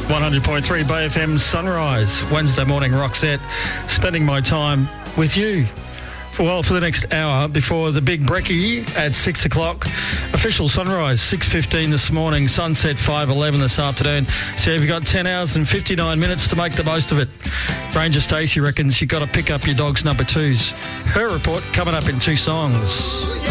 100.3 Bay FM Sunrise, Wednesday morning Roxette, spending my time with you. For the next hour before the big brekkie at 6 o'clock. Official sunrise, 6:15 this morning, sunset 5:11 this afternoon. So you've got 10 hours and 59 minutes to make the most of it. Ranger Stacey reckons you've got to pick up your dog's number twos. Her report coming up in 2 songs.